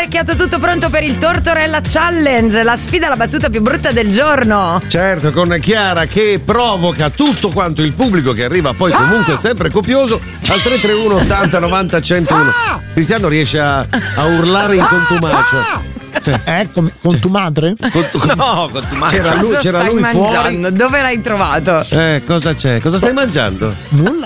apparecchiato, tutto pronto per il Tortorella Challenge, la sfida alla battuta più brutta del giorno. Certo, con Chiara che provoca tutto quanto il pubblico che arriva poi comunque sempre copioso al 331 80 90 101. Cristiano riesce a urlare in contumacio. Con tua madre? No, con tua madre. C'era lui mangiando? fuori. Dove l'hai trovato? Cosa c'è? Cosa stai mangiando? Nulla.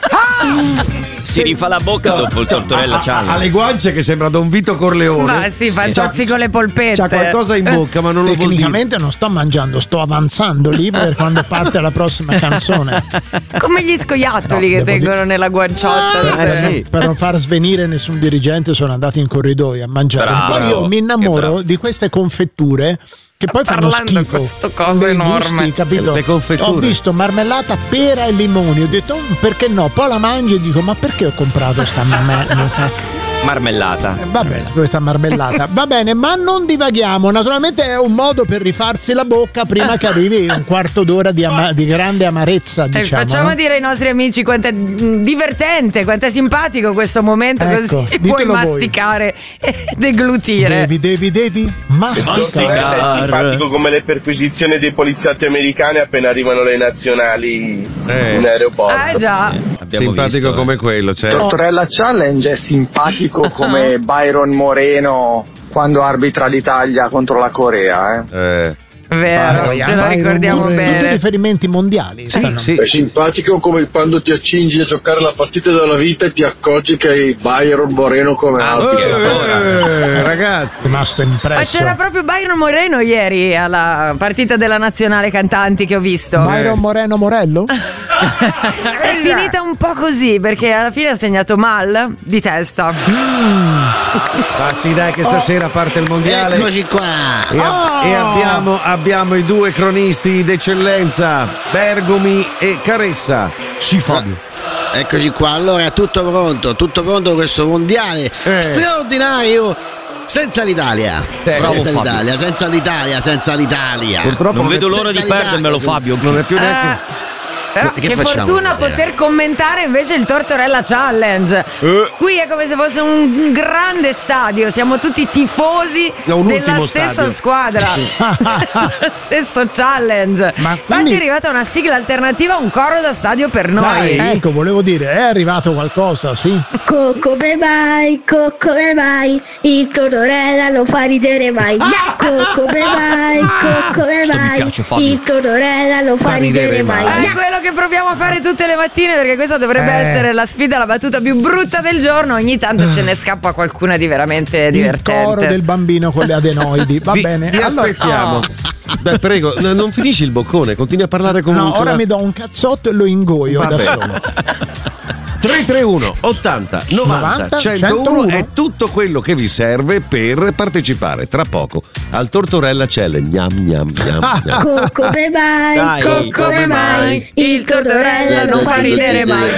Si rifà la bocca dopo il Tortorella Challenge. Ha le guance che sembra Don Vito Corleone. Ma sì, fa il tozzi con le polpette. C'ha qualcosa in bocca, ma non lo vuol dire. Tecnicamente non sto mangiando, sto avanzando lì per quando parte la prossima canzone. Come gli scoiattoli che tengono nella guanciotta. Sì. Per non far svenire nessun dirigente sono andati in corridoio a mangiare. Bravo. Poi io mi innamoro di queste confetture che poi fanno schifo. Questo coso Dei enorme. gusti, capito? Le confetture. Ho visto marmellata, pera e limoni. Ho detto perché no? Poi la mangio e dico ma perché ho comprato sta Marmellata. va bene, questa marmellata. Va bene, ma non divaghiamo. Naturalmente è un modo per rifarsi la bocca prima che arrivi un quarto d'ora di grande amarezza, diciamo. Facciamo dire ai nostri amici quanto è divertente, quanto è simpatico questo momento, Ecco, così puoi ditelo voi. masticare e deglutire. Devi masticare. È simpatico come le perquisizioni dei poliziotti americani appena arrivano le nazionali in aeroporto. Già. Simpatico come quello, certo. Tortorella Challenge è simpatico come Byron Moreno quando arbitra l'Italia contro la Corea. Vero, ce lo ricordiamo Tutti bene. riferimenti mondiali. Sì. Simpatico come quando ti accingi a giocare la partita della vita e ti accorgi che hai Byron Moreno come Ragazzi, Rimasto impresso. Ma c'era proprio Byron Moreno ieri alla partita della nazionale cantanti che ho visto. Byron Morello? È finita un po' così perché alla fine ha segnato mal di testa. ma sì, dai, che stasera parte il mondiale. Eccoci qua. E abbiamo i due cronisti d'eccellenza, Bergomi e Caressa. Sì, Fabio. Eccoci qua. Allora, tutto pronto questo mondiale straordinario. Senza l'Italia. Senza l'Italia. Purtroppo Non vedo l'ora di senza perdermelo, l'Italia, Fabio. non è più neanche. Però Che che facciamo fortuna stasera? poter commentare invece il Tortorella Challenge. Qui è come se fosse un grande stadio, siamo tutti tifosi un della ultimo stessa stadio. squadra. Lo stesso challenge. Ma Infatti quindi- è arrivata una sigla alternativa, un coro da stadio per noi. Ecco, volevo dire, è arrivato qualcosa, sì. Come mai, il Tortorella lo fa ridere mai. Come mai, piace, Fabio. il Tortorella lo fa ridere mai. È quello che proviamo a fare tutte le mattine, perché questa dovrebbe essere la sfida, la battuta più brutta del giorno. Ogni tanto ce ne scappa qualcuna di veramente divertente. Il coro del bambino con le adenoidi. Va bene. Vi aspettiamo. Beh, prego, non finisci il boccone, continui a parlare comunque. No, ora mi do un cazzotto e lo ingoio da solo. 331 80 90 101 è tutto quello che vi serve per partecipare tra poco al Tortorella Challenge. Gnam. Come mai, il Tortorella non fa ridere mai.